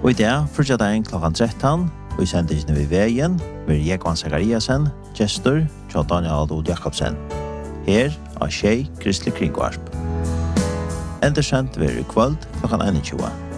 Og i dag fortsetter jeg klokken 13, og i sendingen ved veien med Jekvann Zakariasen, gestor til Daniel Adod Jakobsen. Her av Skei Kristelig Kringvarp. Endersendt ved kvöld klokken 21.